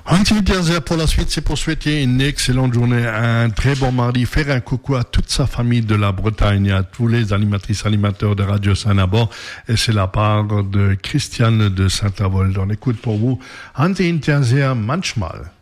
Hansi Terzer pour la suite, c'est pour souhaiter une excellente journée, un très bon mardi, faire un coucou à toute sa famille de la Bretagne, à tous les animatrices, animateurs de Radio Saint-Nabor, et c'est la part de Christiane de Saint-Avold. On écoute pour vous Hansi Terzer manchmal.